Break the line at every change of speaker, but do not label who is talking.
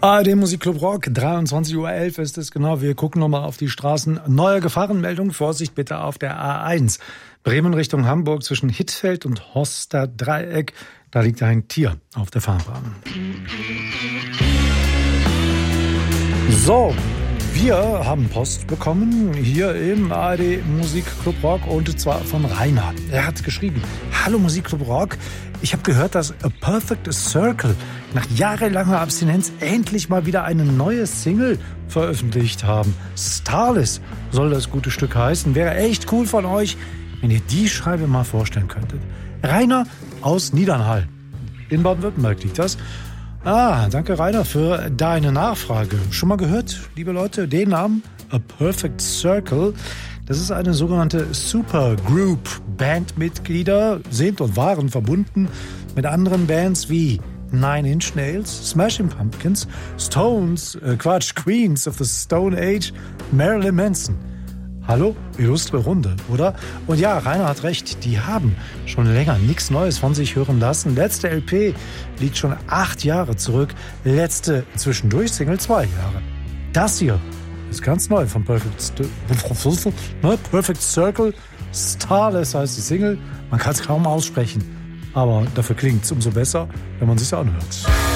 ARD Musikclub Rock, 23:11 Uhr ist es genau. Wir gucken nochmal auf die Straßen. Neue Gefahrenmeldung, Vorsicht bitte auf der A1. Bremen Richtung Hamburg zwischen Hittfeld und Horster Dreieck. Da liegt ein Tier auf der Fahrbahn. So, wir haben Post bekommen hier im ARD Musikclub Rock und zwar von Rainer. Er hat geschrieben: Hallo Musikclub Rock, ich habe gehört, dass A Perfect Circle nach jahrelanger Abstinenz endlich mal wieder eine neue Single veröffentlicht haben. Starless soll das gute Stück heißen. Wäre echt cool von euch, wenn ihr die Scheibe mal vorstellen könntet. Rainer aus Niedernhall. In Baden-Württemberg liegt das. Danke Rainer für deine Nachfrage. Schon mal gehört, liebe Leute, den Namen? A Perfect Circle. Das ist eine sogenannte Supergroup. Bandmitglieder sind und waren verbunden mit anderen Bands wie Nine Inch Nails, Smashing Pumpkins, Queens of the Stone Age, Marilyn Manson. Hallo, illustre Runde, oder? Und ja, Rainer hat recht, die haben schon länger nichts Neues von sich hören lassen. Letzte LP liegt schon 8 Jahre zurück, letzte zwischendurch Single 2 Jahre. Das hier ist ganz neu von Perfect Circle, Starless heißt die Single. Man kann es kaum aussprechen, aber dafür klingt es umso besser, wenn man es sich anhört.